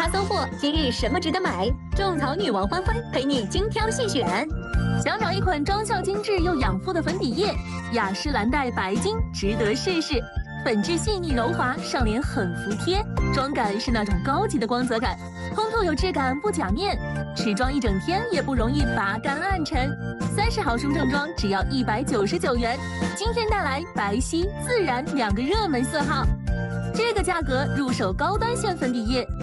搜货，今日什么值得买？种草女王欢欢陪你精挑细选。 想找一款妆效精致又养肤的粉底液，雅诗兰黛白金值得试试。粉质细腻柔滑，上脸很服帖，妆感是那种高级的光泽感，通透有质感不假面，持妆一整天也不容易拔干暗沉。30毫升正装只要199元，今天带来白皙、自然2个热门色号，这个价格入手高端线粉底液。